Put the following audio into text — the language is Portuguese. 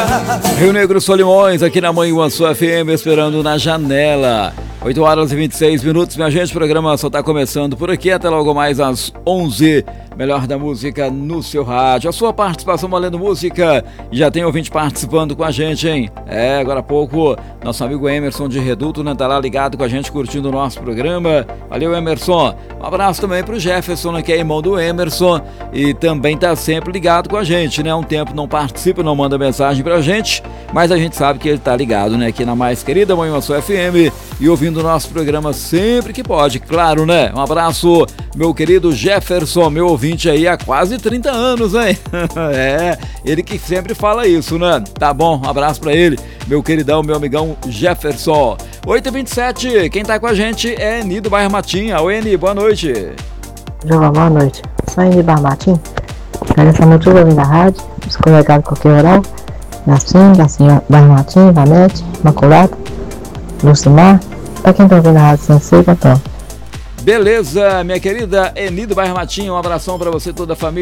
Rio Negro Solimões, aqui na Manhã Sua FM, esperando na janela. 8 horas e 26 minutos, minha gente, o programa só está começando por aqui, até logo mais às 11. Melhor da música no seu rádio. A sua participação valendo música. E já tem ouvinte participando com a gente, hein? Agora há pouco, nosso amigo Emerson de Reduto, né, tá lá ligado com a gente, curtindo o nosso programa. Valeu, Emerson. Um abraço também pro Jefferson, né, que é irmão do Emerson e também tá sempre ligado com a gente, né? Um tempo não participa, não manda mensagem pra gente, mas a gente sabe que ele tá ligado, né, aqui na mais querida Manhã Sua FM e ouvindo o nosso programa sempre que pode, claro, né? Um abraço, meu querido Jefferson, meu ouvinte aí há quase 30 anos, hein? Ele que sempre fala isso, né? Tá bom, um abraço pra ele, meu queridão, meu amigão Jefferson. 8h27, quem tá com a gente é Eni do bairro Matinha. Oi, Eni, boa noite. João, boa noite. Sou Eni do bairro Matinha. Nessa noite eu ouvindo a rádio, escorregado qualquer horário, da senhora bairro Matinha, Vanete, Maculata, Lucimar, pra quem tá ouvindo a rádio Sensei, então. Beleza, minha querida Eni do bairro Matinha, um abração pra você, toda a família.